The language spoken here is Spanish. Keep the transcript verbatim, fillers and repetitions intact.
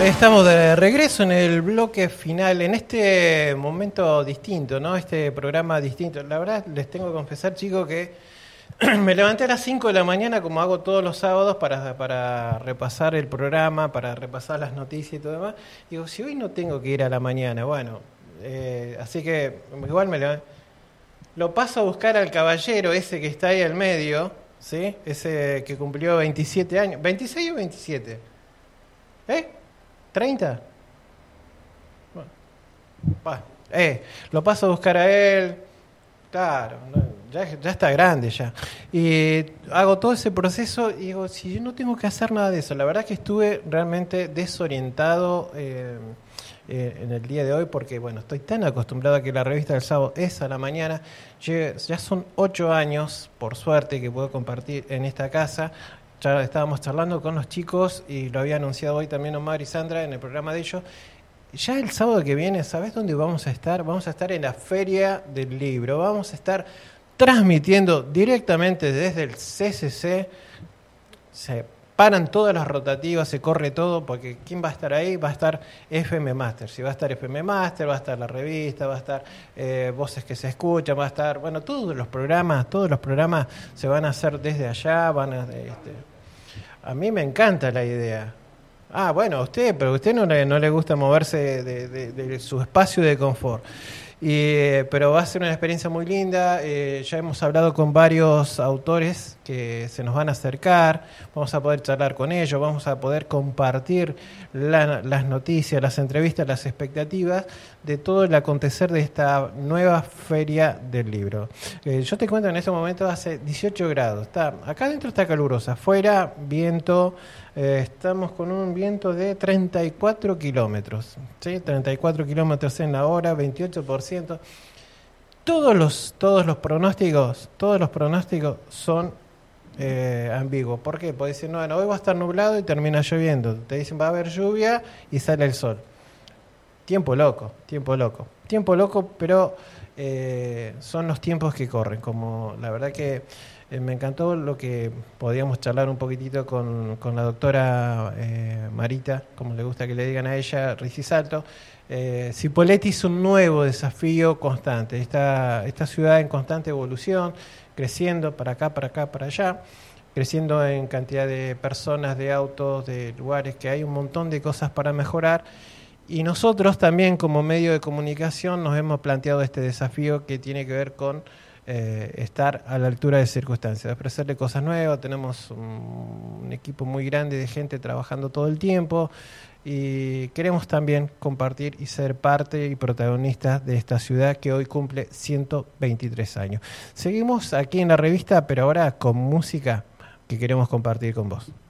Estamos de regreso en el bloque final, en este momento distinto, ¿no? Este programa distinto. La verdad, les tengo que confesar, chicos, que me levanté a las cinco de la mañana, como hago todos los sábados, para, para repasar el programa, para repasar las noticias y todo demás. Digo, si hoy no tengo que ir a la mañana, bueno, eh, así que igual me levanté. Lo paso a buscar al caballero ese que está ahí al medio, ¿sí? Ese que cumplió veintisiete años. ¿veintiséis o veintisiete? ¿Eh? ¿treinta? Bueno, va, eh, lo paso a buscar a él. Claro, no, ya, ya está grande ya. Y hago todo ese proceso y digo, si yo no tengo que hacer nada de eso. La verdad que estuve realmente desorientado eh, eh, en el día de hoy porque, bueno, estoy tan acostumbrado a que la revista del sábado es a la mañana. Yo, ya son ocho años, por suerte, que puedo compartir en esta casa. Ya estábamos charlando con los chicos y lo había anunciado hoy también Omar y Sandra en el programa de ellos. Ya el sábado que viene, ¿sabés dónde vamos a estar? Vamos a estar en la Feria del Libro. Vamos a estar transmitiendo directamente desde el C C C. Se paran todas las rotativas, se corre todo, porque ¿quién va a estar ahí? Va a estar F M Master. Si va a estar F M Master, va a estar la revista, va a estar eh, Voces que se escuchan, va a estar, bueno, todos los programas, todos los programas se van a hacer desde allá, van a... Este, a mí me encanta la idea. Ah, bueno, a usted, pero a usted no le, no le gusta moverse de, de, de su espacio de confort. Y, eh, pero va a ser una experiencia muy linda. Eh, ya hemos hablado con varios autores que se nos van a acercar. Vamos a poder charlar con ellos, vamos a poder compartir la, las noticias, las entrevistas, las expectativas de todo el acontecer de esta nueva Feria del Libro. Eh, yo te cuento, en este momento hace dieciocho grados. Está, acá adentro está calurosa, afuera viento. Eh, estamos con un viento de treinta y cuatro kilómetros, ¿sí? treinta y cuatro kilómetros en la hora, veintiocho por ciento. Todos los, todos los pronósticos, todos los pronósticos son eh, ambiguos. ¿Por qué? Porque dicen, no, bueno, hoy va a estar nublado y termina lloviendo. Te dicen, va a haber lluvia y sale el sol. Tiempo loco, tiempo loco. Tiempo loco, pero eh, son los tiempos que corren. Como la verdad que Eh, me encantó lo que podíamos charlar un poquitito con, con la doctora eh, Marita, como le gusta que le digan a ella, Riccisalto. Eh, Cipolletti es un nuevo desafío constante. Esta, esta ciudad en constante evolución, creciendo para acá, para acá, para allá, creciendo en cantidad de personas, de autos, de lugares, que hay un montón de cosas para mejorar. Y nosotros también, como medio de comunicación, nos hemos planteado este desafío que tiene que ver con Eh, estar a la altura de circunstancias, ofrecerle cosas nuevas. Tenemos un, un equipo muy grande de gente trabajando todo el tiempo y queremos también compartir y ser parte y protagonistas de esta ciudad que hoy cumple ciento veintitrés años. Seguimos aquí en la revista, pero ahora con música que queremos compartir con vos.